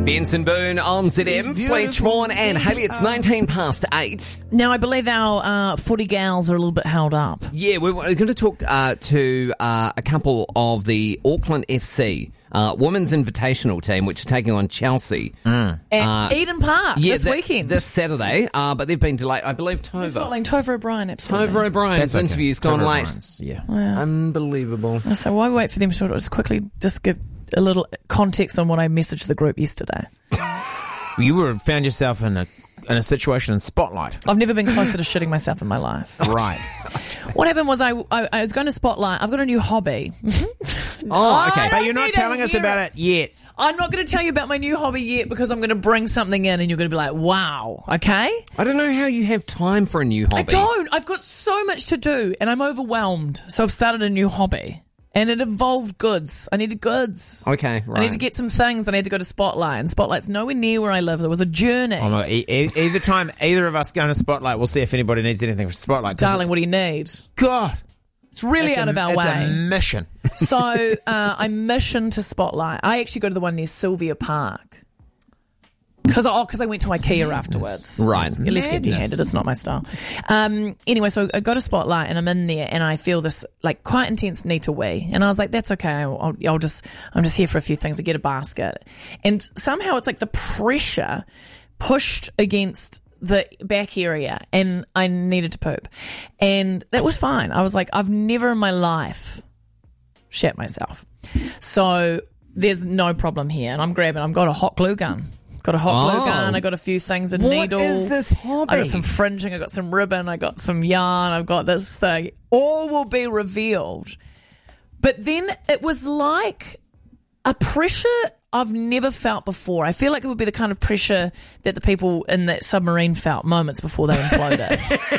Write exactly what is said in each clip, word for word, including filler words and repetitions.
Benson Boone on Z M, Fletch Vaughan and Haley. It's nineteen past eight. Now, I believe our uh, footy gals are a little bit held up. Yeah, we're going to talk uh, to uh, a couple of the Auckland F C uh, Women's Invitational team, which are taking on Chelsea. At Uh, Eden Park yeah, this th- weekend. This Saturday, uh, but they've been delayed. I believe Tova. Scotland, Tova O'Brien, absolutely. Tova O'Brien's That's okay. interview's gone Tova late. O'Brien's, Yeah. Unbelievable. So why wait for them to sort of just quickly just give a little context on what I messaged the group yesterday? You were found yourself in a in a situation in Spotlight. I've never been closer to shitting myself in my life. Right. What happened was I, I I was going to Spotlight. I've got a new hobby. Oh, okay. I But don't you're not need to telling us hear about it yet. I'm not going to tell you about my new hobby yet because I'm going to bring something in and you're going to be like, wow, okay? I don't know how you have time for a new hobby. I don't. I've got so much to do and I'm overwhelmed. So I've started a new hobby. And it involved goods. I needed goods. Okay, right. I need to get some things. I need to go to Spotlight. And Spotlight's nowhere near where I live. It was a journey. Oh, no, e- e- either time either of us go to Spotlight, we'll see if anybody needs anything from Spotlight. 'cause Darling, it's- what do you need? God, It's really it's out a, of our it's way. a mission. So uh, I mission to Spotlight. I actually go to the one near Sylvia Park. Because oh, cause I went to IKEA afterwards. Right. You're left empty-handed. It's not my style. Um, anyway, so I go to Spotlight and I'm in there and I feel this like quite intense need to wee. And I was like, that's okay. I'll, I'll just, I'm just here for a few things. I get a basket. And somehow it's like the pressure pushed against the back area and I needed to poop. And that was fine. I was like, I've never in my life shat myself. So there's no problem here. And I'm grabbing, I've got a hot glue gun. Got a hot glue Oh. gun. I got a few things, a What needle. is this hobby? I got some fringing. I got some ribbon. I got some yarn. I've got this thing. All will be revealed. But then it was like a pressure I've never felt before. I feel like it would be the kind of pressure that the people in that submarine felt moments before they imploded.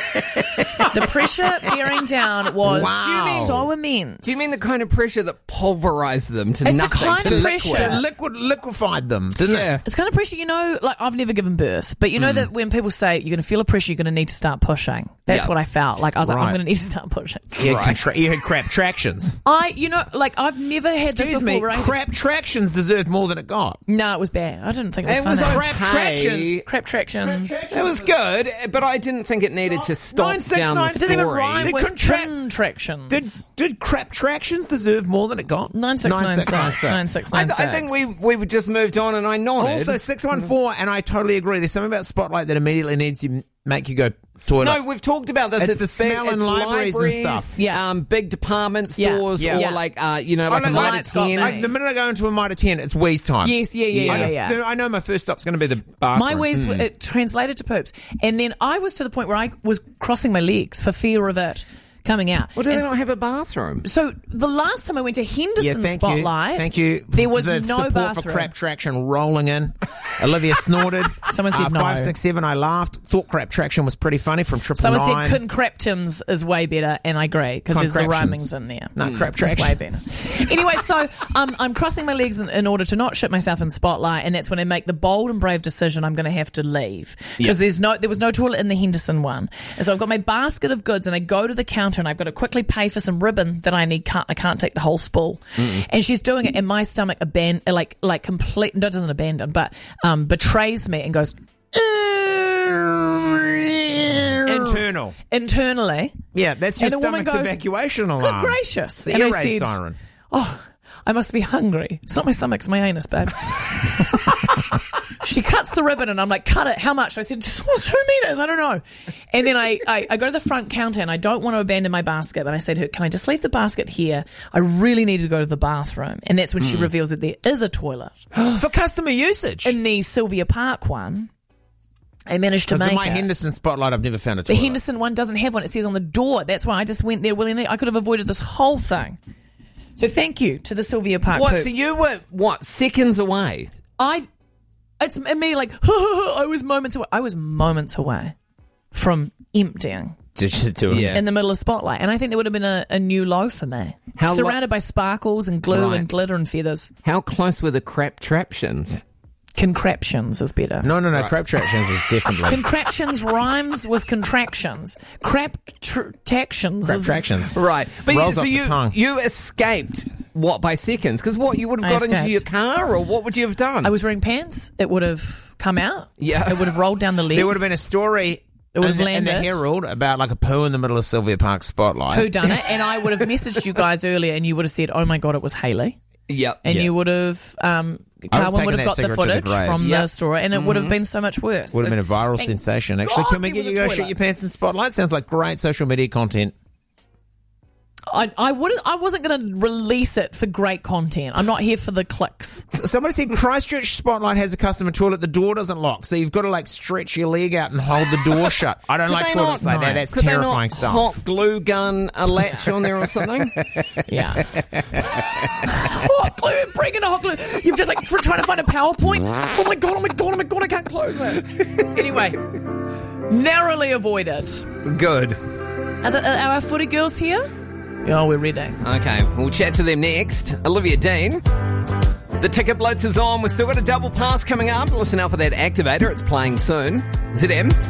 The pressure bearing down was Wow. so immense. Do you mean the kind of pressure that pulverized them to It's the nothing? kind to of liquid? pressure- So liquid liquefied them, didn't Yeah. it? It's kind of pressure, you know, like I've never given birth, but you Mm. know that when people say you're going to feel a pressure, you're going to need to start pushing. That's Yeah. what I felt. Like I was like, Right. I'm going to need to start pushing. You, Right. had contra- you had crap tractions. I, you know, like I've never had Excuse this before. me, where I had to- crap tractions deserved more than it got. no, it was bad. I didn't think it was It was funny. Crap traction. okay. Crap tractions. It It was good, but I didn't think it needed to stop Nine, six, down nine, the six. didn't even story. rhyme They with couldn't track- contractions. Did did crap tractions deserve more than it got? Nine six nine six nine six I, nine th- six. I think we we would just moved on, and I nodded. Also, six one four, and I totally agree. There's something about Spotlight that immediately needs you make you go toilet. no, we've talked about this. It's It's, the big, smell in it's libraries and libraries, stuff. Yeah. um, big department Yeah. stores, Yeah. or Yeah. like uh, you know, like I a know, Mitre Light's got ten. me. I, the minute I go into a Mitre ten, it's wheeze time. Yes, yeah, yeah, I, yeah, just- yeah. I know my first stop's going to be the bathroom. My wheeze it translated to poops, and then I was to the point where I was crossing my legs for fear of it coming out. Well, do they And not have a bathroom? So the last time I went to Henderson Yeah, thank Spotlight, you. Thank you. there was the no support bathroom. for crap traction rolling in. Olivia snorted. Someone said uh, no. Five, six, seven. I laughed. Thought crap traction was pretty funny from Triple Someone Nine. said contraptions is way better, and I agree because there's the Concraptions. rhymings in there. No, crap It's traction. way better. Anyway, so um, I'm crossing my legs in, in order to not shit myself in Spotlight, and that's when I make the bold and brave decision I'm going to have to leave because there's no there was no toilet in the Henderson one, and so I've got my basket of goods, and I go to the counter, and I've got to quickly pay for some ribbon that I need. Can't, I can't take the whole spool, and she's doing it, and my stomach aban- like like complete no, it doesn't abandon, but um, betrays me and goes. Internal. Internally. Yeah, that's your And the woman stomach's goes, evacuation Good alarm. gracious. The And I air raid said, siren. Oh, I must be hungry. It's not my stomach, it's my anus, babe. She cuts the ribbon and I'm like, cut it. How much? I said, "Well, two meters. I don't know. And then I, I, I go to the front counter and I don't want to abandon my basket. But I said to her, can I just leave the basket here? I really need to go to the bathroom. And that's when she reveals that there is a toilet. For customer usage. In the Sylvia Park one, I managed to Because make in my it. Henderson Spotlight, I've never found a The toilet. Henderson one doesn't have one. It says on the door. That's why I just went there willingly. I could have avoided this whole thing. So thank you to the Sylvia Park What? poop. So you were what seconds away? I, it's me like, I was moments away. I was moments away from emptying To just do it. Yeah. in the middle of Spotlight. And I think there would have been a, a new low for me. How lo- Surrounded by sparkles and glue Right. and glitter and feathers. How close were the crap traptions? Concraptions is better. No, no, no. Crap tractions is definitely. Concraptions rhymes with contractions. Crap tr- tractions Crap is... tractions. Right, but Rolls you, so off the you tongue. you escaped what, by seconds? Because what, you would have I got into escaped. your car, or what would you have done? I was wearing pants. It would have come out. Yeah. It would have rolled down the leg. There would have been a story It would in, have the, in the landed. Herald about like a poo in the middle of Sylvia Park Spotlight. Who done it? And I would have messaged you guys earlier, and you would have said, "Oh my god, it was Hayley." Yep. And yep. you would have, um, I would've Carwyn would taken have that got the cigarette to the footage grave. from Yep. the story, and it would have been so much worse. Would have So- been a viral Thank sensation. Actually, God can we there get was you a to go toilet. shit your pants in Spotlight? Sounds like great social media content. I, I wouldn't. I wasn't going to release it for great content. I'm not here for the clicks. Somebody said Christchurch Spotlight has a customer toilet. The door doesn't lock, so you've got to like stretch your leg out and hold the door shut. I don't Could like they toilets not- like that. no. That's Could they terrifying not stuff. hot glue gun a latch on there or something? Yeah. Hot glue, bring in a hot glue. You've just like for trying to find a PowerPoint. Oh my god! Oh my god! Oh my god! I can't close it. Anyway, narrowly avoided. Good. Are, the, are our footy girls here? Oh, we're ready. Okay, we'll chat to them next. Olivia Dean. The Ticket Blitz is on. We've still got a double pass coming up. Listen out for that activator. It's playing soon. Z M.